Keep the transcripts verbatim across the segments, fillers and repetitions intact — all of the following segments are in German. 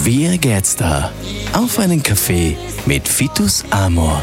Wie geht's da? Auf einen Kaffee mit Vitus Amor.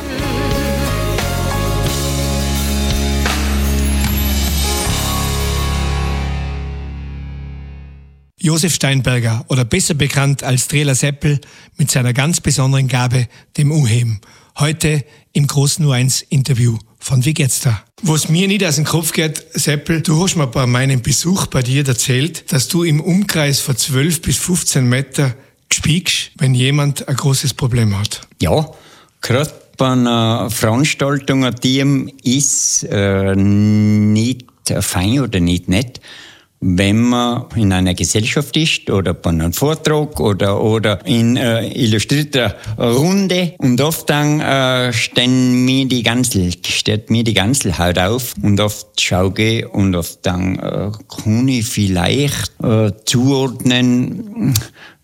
Josef Steinberger, oder besser bekannt als Trela Seppel, mit seiner ganz besonderen Gabe, dem Umheben. Heute im großen U eins Interview von Wie geht's da? Was mir nicht aus dem Kopf geht, Seppel, du hast mir bei meinem Besuch bei dir erzählt, dass du im Umkreis von zwölf bis fünfzehn Meter spiegst, wenn jemand ein großes Problem hat. Ja, gerade bei einer Veranstaltung, die ist äh, nicht fein oder nicht nett, wenn man in einer Gesellschaft ist oder bei einem Vortrag oder, oder in äh, illustrierter Runde und oft dann äh, stehen mir die ganze, steht mir die ganze Haut auf und oft schaue ich und oft dann äh, kann ich vielleicht äh, zuordnen,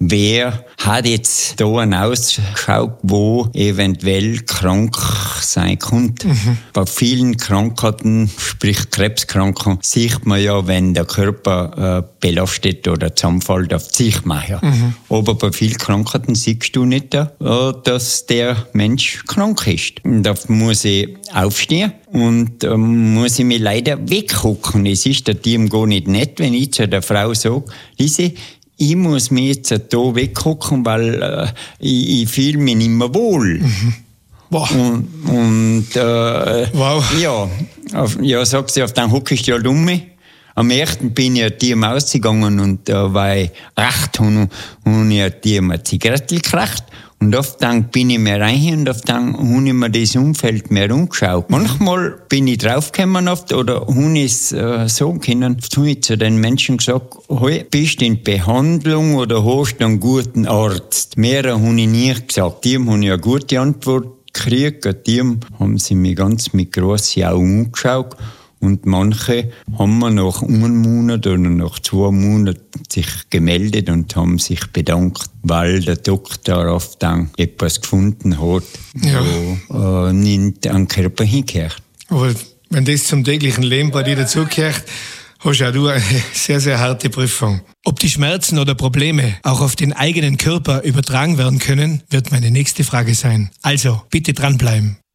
wer hat jetzt da einen Ausschau, wo eventuell krank sein könnte. Mhm. Bei vielen Krankheiten, sprich Krebskranken, sieht man ja, wenn der Körper äh, belastet oder zusammenfällt, auf sich machen. Mhm. Aber bei vielen Krankheiten siehst du nicht, äh, dass der Mensch krank ist. Und da muss ich aufstehen und äh, muss ich mich leider weggucken. Es ist der Team gar nicht nett, wenn ich zu der Frau sage, Lise, ich muss mich jetzt hier weggucken, weil äh, ich, ich fühle mich nicht mehr wohl. Mhm. Wow. Und, und äh, wow. ja, auf, ja, sagt sie, auf dann hocke ich ja um mich. Am ersten bin ich ein Team ausgegangen und da äh, war ich recht und, und ich ein Team eine Zigarette gekriegt. Und oft dann bin ich mehr rein und oft dann habe ich mir das Umfeld mehr umgeschaut. Manchmal bin ich draufgekommen oft oder habe ich es äh, so können. Oft habe ich zu den Menschen gesagt, hey, bist du in Behandlung oder hast du einen guten Arzt? Mehr habe ich nie gesagt. Die haben eine gute Antwort gekriegt. Die haben sie mich ganz mit grossen Augen angeschaut. Und manche haben mir nach einem Monat oder nach zwei Monaten sich gemeldet und haben sich bedankt, weil der Doktor oft dann etwas gefunden hat, ja. wo äh, nicht an den Körper hingehört. Aber wenn das zum täglichen Leben bei dir dazugehört, hast auch du eine sehr, sehr harte Prüfung. Ob die Schmerzen oder Probleme auch auf den eigenen Körper übertragen werden können, wird meine nächste Frage sein. Also, bitte dranbleiben.